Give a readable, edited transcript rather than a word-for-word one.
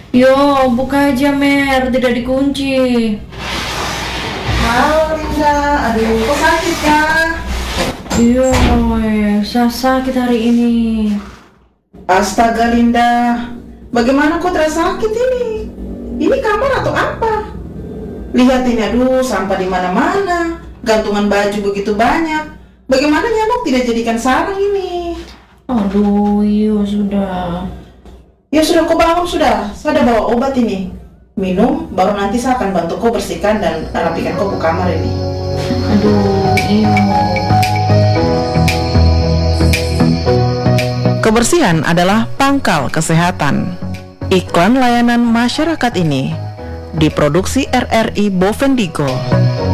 Yo, buka aja Mer, tidak dikunci. Halo Linda, aduh kok sakit kah? Yo, saya sakit hari ini. Astaga Linda, bagaimana kok terasa sakit ini? Ini kamar atau apa? Lihat ini, aduh sampah di mana-mana, gantungan baju begitu banyak. Bagaimana nyamuk tidak jadikan sarang ini? Aduh, yo sudah. Ya sudah, kau bangun sudah. Saya ada bawa obat ini. Minum, baru nanti saya akan bantu kau bersihkan dan rapikan kau ke kamar ini. Aduh, iyo. Kebersihan adalah pangkal kesehatan. Iklan layanan masyarakat ini diproduksi RRI Bovendigo.